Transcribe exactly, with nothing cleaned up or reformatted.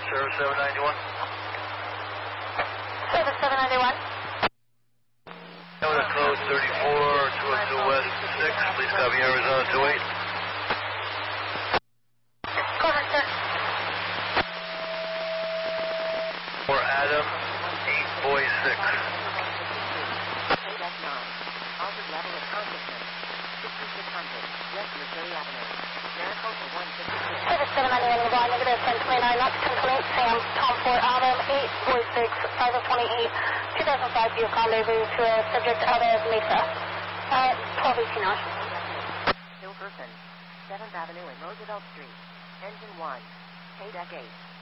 Service seven ninety-one. Service seven ninety-one. With a code thirty-four, two oh two West six, please copy Arizona two eight. Go ahead, sir. For Adam, eight Boy six. Altered level of consciousness. sixty-six hundred West Missouri Avenue. Maricopa one fifty-six. Service seven ninety-one, Goodbye, negative ten twenty-nine, knots, ten twenty-eight, Sam, Tom four, Adam, eight Boy six, five oh twenty-eight, two thousand five, view rendezvous to a subject out of Mesa. Uh, twelve eighty-nine. Hill Person, seventh Avenue and Roosevelt Street. Engine one. K-Deck eight.